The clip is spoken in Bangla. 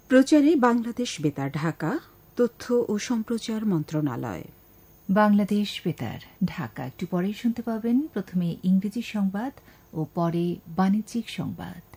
প্রচারে বাংলাদেশ বেতার ঢাকা, তথ্য ও সম্প্রচার মন্ত্রণালয়। বাংলাদেশ বেতার ঢাকা। একটু পরেই শুনতে পাবেন প্রথমে ইংরেজি সংবাদ ও পরে বাণিজ্যিক সংবাদ।